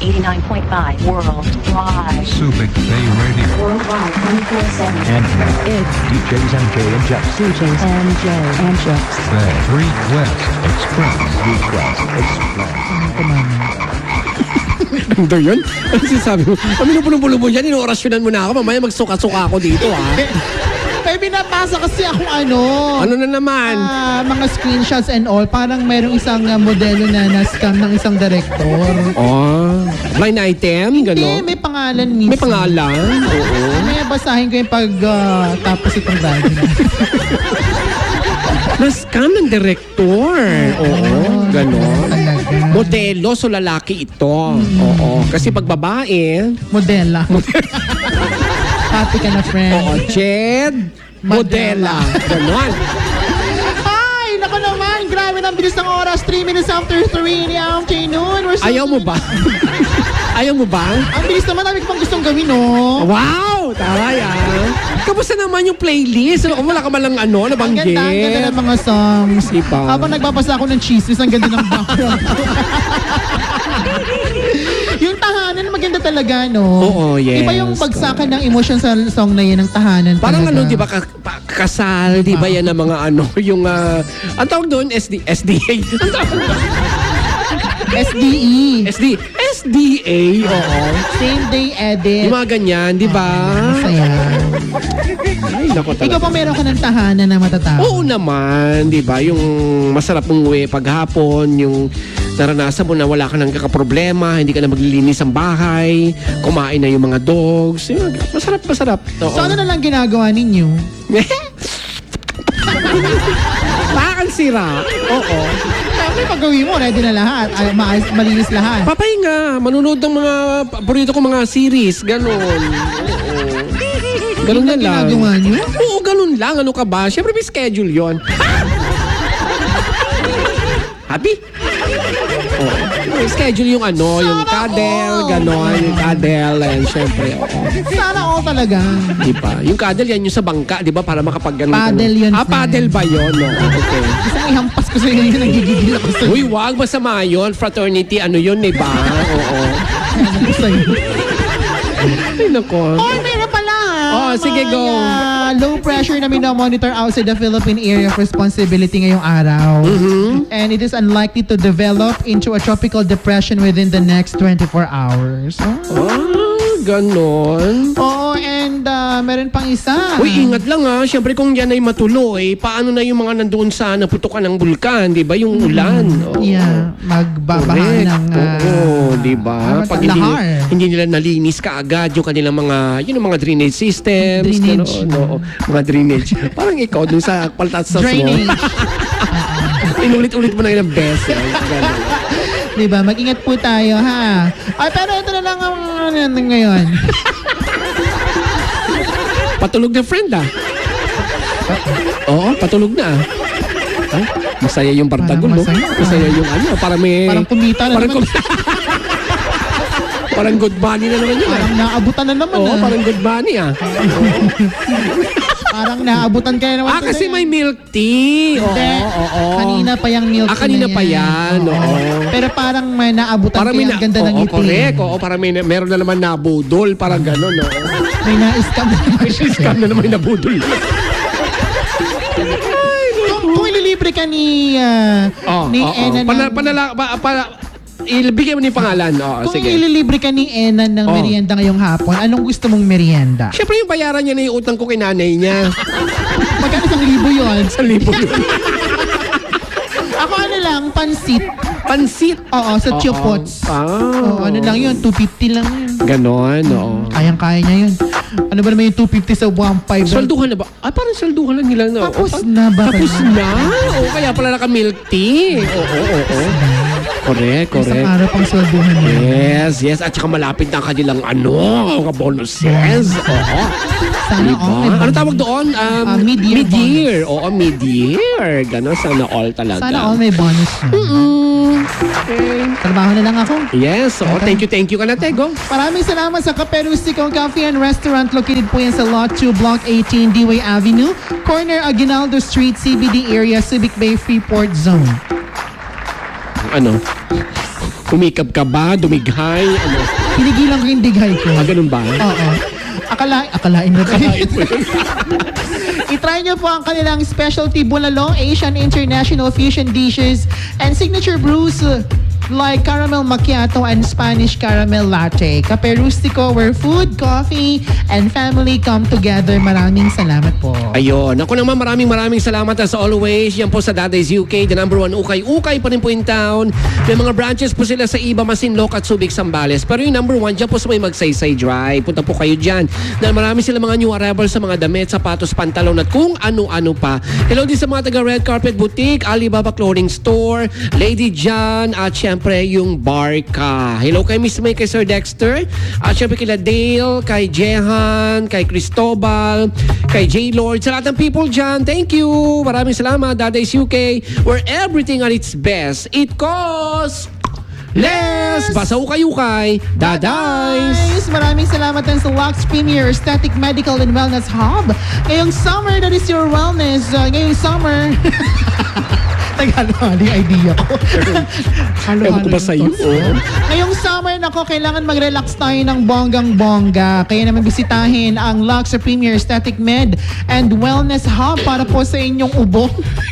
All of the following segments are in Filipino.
89.5 worldwide. Subic Bay Radio. Worldwide 24/7. And it's DJs MJ and Jeff. DJs MJ and Jeff. The Request Express. Request Express. Ganda yun? Ano sinasabi mo? Kami puno-puno mo yan, inoorasyonan mo na ako. Mamaya magsuka-suka ako dito, ha? May binabasa kasi akong ano. Ano na naman? Mga screenshots and all. Parang merong isang modelo na na-scam ng isang director. Oh, blind item, Hindi, gano'n? may pangalan mismo. May pangalan? Oo. May basahin ko yung pag tapos itong bagay. Na-scam ng director. Oo, gano'n. Talaga. Modelo, so lalaki ito. Oo. Kasi pag babae, Modela. Happy ka na, friend. oo, Jed, modela. Ganon. Ay, naku naman. Grabe ng bilis ng oras. 3 minutes after 3 in the afternoon. We're so Ayaw mo ba? Ayaw mo ba? Ang bilis naman. Dami ko pang gustong gawin, no? Wow! Taray ah. Kamusta naman yung playlist? Wala ka malang ano, Ang nabanggit? ganda ng mga songs. Diba? Habang nagbabasa ako ng chismis, ang ganda ng background. Yung tahanan, maganda talaga, no? Oo, yes. Iba yung bagsakan ng emotion sa song na yun, ng tahanan Parang talaga. ano, di ba, kasal, di ba yan ng mga ano, yung, ang tawag doon, SDA. Ang tawag doon? SDE. SDA, oo. Same day edit. Yung mga ganyan, di ba? Masaya. Ay, naku Ikaw talaga. pa meron ka ng tahanan na matatapos. Oo naman, di ba? Yung masarap mong uwi paghapon, yung naranasan mo na wala ka nang kakaproblema, hindi ka na maglilinis ang bahay, kumain na yung mga dogs. Yung, masarap. Oo. So ano na lang ginagawa ninyo? Bakang sira. Oo. Siyempre pag gawin mo, ready na lahat. Ay, malinis lahat. Papahinga, manonood ng mga paborito ko mga series, ganun. Oo. Ganun na Yun ang lang. ginagawa niyo? Oo, ganun lang. Ano ka ba? Siyempre may schedule yon. Happy? Oo. May schedule yung ano, yung cuddle, ganon, yung cuddle, and syempre, oo. Sana all talaga. Di ba? Yung cuddle yan, yung sa bangka, di ba? Para makapag ganun. Paddle yun, friend. Paddle ba yun? No? Okay. Gusto mo ihampas ko sa inyo yung nagigigil ako sa Uy, wag masama yun. Fraternity, ano yun, di ba? Oo. ano sa'yo. Ay, nako. Oh, meron pala. Oh, sige, go. Low pressure na minomonitor outside the Philippine area of responsibility ngayong araw. And it is unlikely to develop into a tropical depression within the next 24 hours. Ganon. Oo, and meron pang isa. Uy, ingat lang ha. Siyempre kung yan ay matuloy, paano na yung mga nandoon sa naputukan ng bulkan, di ba? Yung ulan. Oo. Yeah, magbabaha Correct. ng... Oo, di ba? ano, Pag lahar. hindi nila nalinis kaagad yung kanilang mga, yun ang mga drainage systems. Drainage. Gano'n, oo. Mga drainage. Parang ikaw dun sa paltas sa Drainage. Inulit-ulit mo na yun ang beses. Ganun. Diba? Mag-ingat po tayo, ha? Ay, pero ito na lang ang ngayon. Patulog na friend ah. Oo, patulog na ah. Ay, masaya yung partagol, no? Parang masaya. Masaya yung ano, para may... Parang kumita na parang naman. parang good money na naman yun ah. Parang naabutan na naman, Oo, ah. parang good money ah. Parang naabutan ka na naman. Kasi may milk tea. Oo, Hindi. oo. Kanina pa yung milk tea Kanina na pa yan. Oo. Pero parang may naabutan Parang ka may yung ganda ng ngiti. correct. Oo, parang meron na naman nabudol. Parang gano'n, no? May na-scam. Scam na naman yung nabudol. Kung ililibre ka ni Enan Ibigay mo ni pangalan. Oo, kung sige. ililibre ka ni Enan ng Oh. merienda ngayong hapon, anong gusto mong merienda? Siyempre yung bayaran niya na yung utang ko kay nanay niya. Magkano 1,000 yun? 1,000 yun. Ako ano lang, pansit. Pansit. Oo, sa Chiopots. Oo, ano lang yun, 250 lang yun. Ganon, oo. Kayang-kaya niya yun. Ano ba naman yung 250 sa 1.5? Salduhan na ba? Parang salduhan lang nila. No? Tapos na ba? Tapos na? Oo, kaya pala naka-milk tea. Oo. Correct. Isang araw pang swelduhan niya. Yes. At saka malapit na ang kanilang mga bonuses. Oo. Sana Diba? all. Ano tawag doon? Mid-year Mid-year. Oo, mid-year. Ganon, sana all talaga. Sana all may bonus na. Okay. Trabaho na lang ako. Yes. Oo, thank you ka na, Tego. Maraming salamat sa Cafe Rustico Cafe and Restaurant located po yan sa Lot 2, Block 18, Dewey Avenue, corner Aguinaldo Street, CBD area, Subic Bay, Freeport Zone. Ano? Kumikab ka ba? Dumighay? Ano? Pinigilan ko yung dighay ko. Ganun ba? Oo. Akalain mo tayo. I-try nyo po ang kanilang specialty bulalo, Asian International Fusion Dishes, and signature brews like caramel macchiato and Spanish caramel latte. Kape Rustico, where food, coffee, and family come together. Maraming salamat po. Ayun. Ako naman maraming salamat as always. Yan po sa Daday's UK, the number 1 ukay-ukay pa rin po in town. May mga branches po sila sa Iba, Masinloc at Subic, Zambales. Pero yung number 1 dyan po sa may Magsaysay Drive. Punta po kayo dyan. Dahil marami sila mga new arrivals sa mga damit, sapatos, pantalon at kung ano-ano pa. Hello din sa mga taga Red Carpet Boutique, Alibaba Clothing Store, Lady John, at syempre yung Barca. Hello kay Miss May, kay Sir Dexter, at syempre kila Dale, kay Jehan, kay Cristobal, kay J. Lord, sa lahat ng people dyan, thank you. Maraming salamat. Daday's UK, where everything at its best, it costs less. Basta ukay-ukay, Dadays. Guys, maraming salamat din sa Lux Premier Aesthetic Medical and Wellness Hub. Ngayong summer, that is your wellness. Ngayong summer... Taghalo-halo yung idea ko. Ewan ko ba sa'yo? Ngayong summer, nako, kailangan mag-relax tayo ng bonggang-bongga. Kaya naman bisitahin ang Lux Premier Aesthetic Med and Wellness Hub para po sa inyong ubo.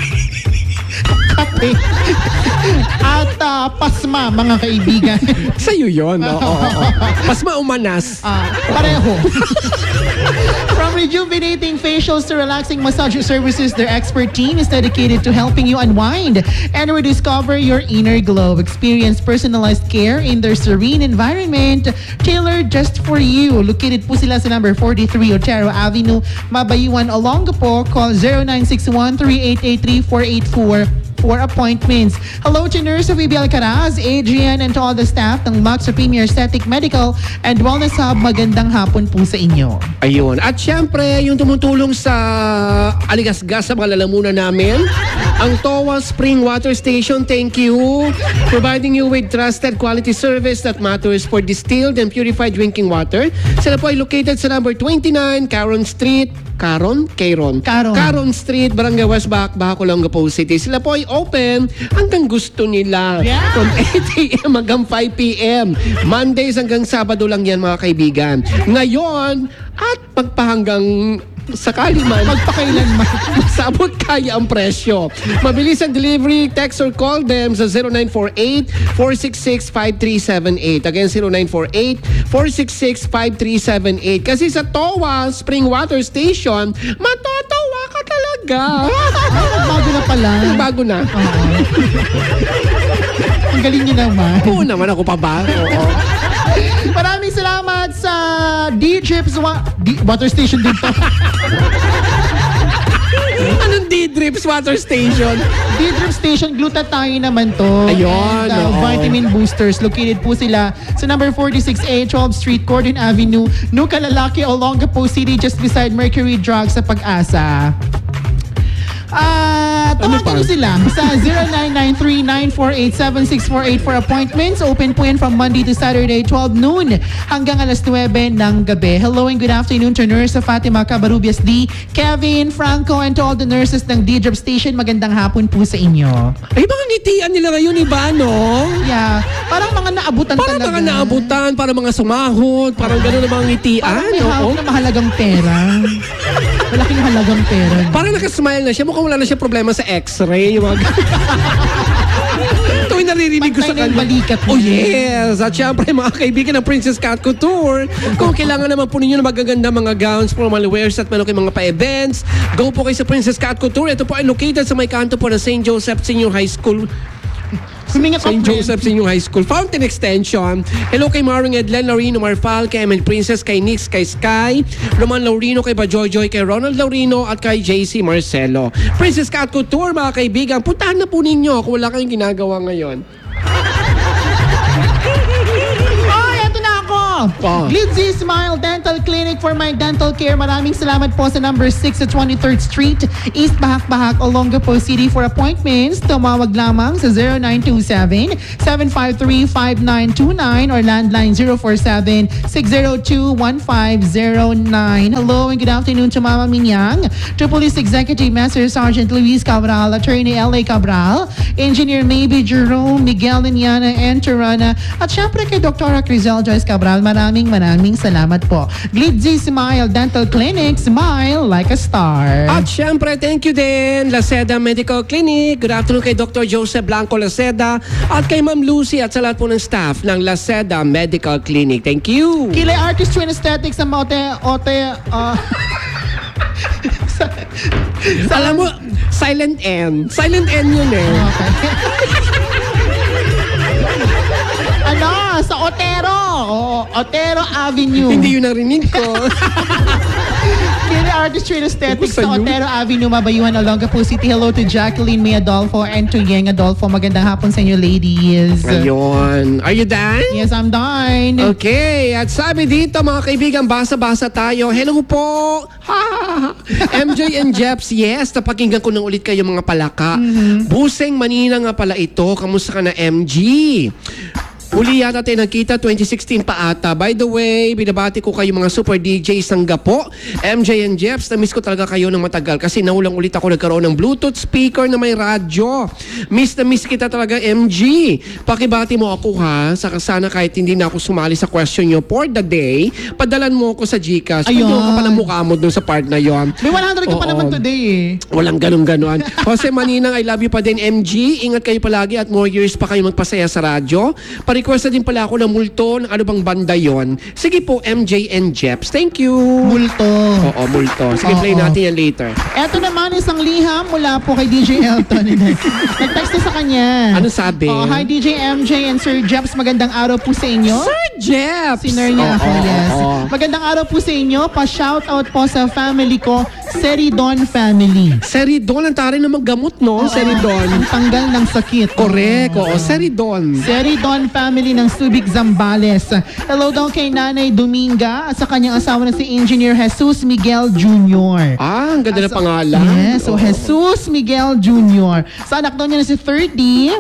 Kape. At pasma, mga kaibigan. Sa'yo yun. Oo. Pasma umanas. Pareho. From rejuvenating facials to relaxing massage services, their expert team is dedicated to helping you unwind and rediscover your inner glow. Experience personalized care in their serene environment, tailored just for you. Located po sila sa number 43 Otero Avenue, Mabayuan, Olongapo. Call 0961-3883-484 for appointments. Hello to Nurse Phoebe Alcaraz, Adrian, and to all the staff ng Lux Premier Aesthetic Medical and Wellness Hub. Magandang hapon po sa inyo. Ayun. At syempre, yung tumutulong sa aligasgas sa mga lalamunan namin, ang Towa Spring Water Station, thank you. Providing you with trusted quality service that matters for distilled and purified drinking water. Sila po ay located sa number 29, Caron Street, Caron Street, Barangay West Bac, Olongapo City. Sila po ay open hanggang gusto nila. Yeah. From 8 a.m. hanggang 5 p.m. Mondays hanggang Sabado lang yan, mga kaibigan. Ngayon, at pagpahanggang sakali man, Magpakailanman. sabot kaya ang presyo. Mabilis ang delivery, text or call them sa 0948-466-5378. Again, 0948-466-5378. Kasi sa Towa Spring Water Station, matotowa ka talaga. Bago na pala. Bago na. Ang galing niyo naman. Oo naman, ako pa ba? Oo. Maraming salamat sa D-Trips Water Station dito. Anong D-Drips Water Station? D-Drip Station, glutathione naman to. Ayun, And, oo. vitamin boosters. Located po sila sa number 46A, 12th Street, Gordon Avenue, Nukalalaki, Olongapo City, just beside Mercury Drug sa Pag-asa. Tawagin nyo sila sa 0993-948-7648 for appointments. Open po yan from Monday to Saturday, 12 noon hanggang alas 9 ng gabi. Hello and good afternoon to Nurse Fatima Cabarubias D, Kevin, Franco, and to all the nurses ng D-Drip Station. Magandang hapon po sa inyo. Ay, mga ngitian nila ngayon, iba, no? Yeah, parang mga naabutan Parang talaga. mga naabutan, parang mga sumahod, parang gano'n ang mga ngitian. Parang may oo. hawak na mahalagang pera. Malaking halagang pera. Parang nakasmile na siya. Mukhang wala na siya problema sa x-ray. Yung mga... Ito yung naririnig ko sa Pantay na yung balikat niya. Oh yes! At syempre mga kaibigan ng Princess Cat Couture, kung kailangan naman po ninyo ng magaganda mga gowns, formal wears at meron kayong mga pa-events, go po kayo sa Princess Cat Couture. Ito po ay located sa may kanto po ng St. Joseph Senior High School. Huminga ka, St. friend. Joseph Senior High School. Fountain Extension. Hello kay Maring Edlen, Laurino, Marfal, kay Emin Princess, kay Nix, kay Sky, Roman Laurino, kay Bajoyjoy, kay Ronald Laurino, at kay JC Marcelo. Princess Cat Couture, mga kaibigan, puntahan na po ninyo kung wala kayong ginagawa ngayon. Ay, eto na ako! Oh. Glitzy Smile Dental Clinic for my dental care. Maraming salamat po sa number 6 at 23rd Street, East Bahak-Bahak, Olongapo City. For appointments, tumawag lamang sa 0927-753-5929 or landline 047-602-1509. Hello and good afternoon to Mama Minyang, to Police Executive Master Sergeant Luis Cabral, Attorney L.A. Cabral, Engineer Maybe Jerome, Miguel Linyana, and Turana, at syempre kay Dr. Crizel Joyce Cabral. Maraming salamat po. Glitzy Smile Dental Clinic, smile like a star. At syempre, thank you din, Laceda Medical Clinic. Good afternoon kay Dr. Joseph Blanco Laceda at kay Ma'am Lucy at sa lahat po ng staff ng Laceda Medical Clinic. Thank you. Kilay Artistry and Aesthetics sa Alam mo, silent N. Silent N yun eh. Ano? Sa Otero. Oo, Otero Avenue. Hindi yun narinig ko. Kilay Artistry and Aesthetics Gusto sa nyo? Otero Avenue, Mabayuhan, Olongapo City. Hello to Jacqueline May Adolfo and to Yeng Adolfo. Magandang hapon sa inyo, ladies. Ayun. Are you done? Yes, I'm done. Okay, at sabi dito mga kaibigan, basa-basa tayo. Hello po! Ha! MJ and Jeps, yes, napakinggan ko na ulit kayo mga palaka. Buseng Manila nga pala ito. Kamusta ka na, MG? Huli yata tayo nagkita, 2016 pa ata. By the way, binabati ko kayo mga super DJs ng Gapo, MJ and Jeps. Na-miss ko talaga kayo ng matagal kasi naulang ulit ako nagkaroon ng Bluetooth speaker na may radyo. Miss na miss kita talaga, MG. Pakibati mo ako ha. Saka sana kahit hindi na ako sumali sa question nyo for the day, padalan mo ako sa Gcash. Ayun. Ayun. Ka pa ng mukha mo dun sa part na yon. May 100 ka pa Oo. naman today eh. Walang ganun-ganuan. Jose Maninang, I love you pa din, MG. Ingat kayo palagi at more years pa kayo magpasaya sa radyo. Pa-request na din pala ako ng multo ng ano bang banda yon. Sige po, MJ and Jeps. Thank you. Multo. Oo, multo. Sige, play Oo. natin yan later. Eto naman isang liham mula po kay DJ Elton. Nag-text na sa kanya. Ano sabi? Oh, hi DJ MJ and Sir Jeps, magandang araw po sa inyo. Sir Jeps! Sinner niya ako, Oo, yes. oo. Magandang araw po sa inyo. Pa-shoutout po sa family ko, Seridon family. Seridon, ang taray na maggamot, no? Seridon. Ang tanggal ng sakit. Correct. Oo, Seridon. Seridon family ng Subic, Zambales. Hello daw kay Nanay Dominga at sa kanyang asawa na si Engineer Jesus Miguel Jr. Ah, ang ganda na pangalan. Yes, so Jesus Miguel Jr. Sa anak daw niya na si 30,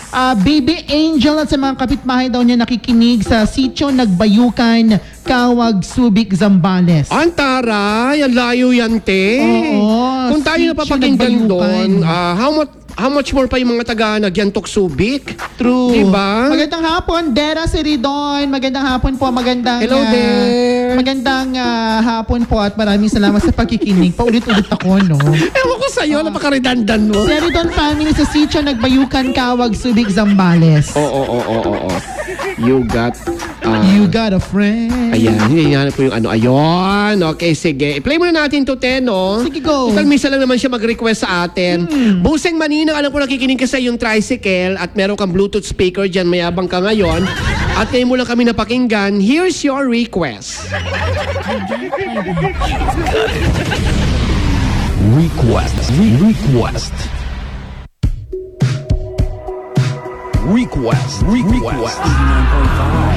Baby Angel at sa mga kapitbahay daw niya nakikinig sa Sitio Nagbayukan, Kawag, Subic, Zambales. Ang taray, ang layo yan, te. Oo, Kung tayo Sitio napapakinggan Nagbayukan. doon, how much more pa yung mga taga Nagyantok Subic? True. Diba? Magandang hapon, Dera Seridon. Magandang hapon po, magandang... Hello there. Magandang hapon po at maraming salamat sa pagkikinig. Paulit-ulit ako, no? Ewan ko sa'yo, napaka-redundant mo. Seridon family sa Sitio Nagbayukan, Kawag, Subic, Zambales. Oo. You got... You got a friend. Ayan, hinihanap ko yung ano. Ayun. Okay, sige. I-play muna natin to, Ten, no? Sige, go. Total, minsan lang naman siya mag-request sa atin. Buseng Manina, alam ko nakikinig ka sa yung tricycle at meron kang Bluetooth speaker dyan, mayabang ka ngayon. At ngayon mo lang kami napakinggan. Here's your request. Request.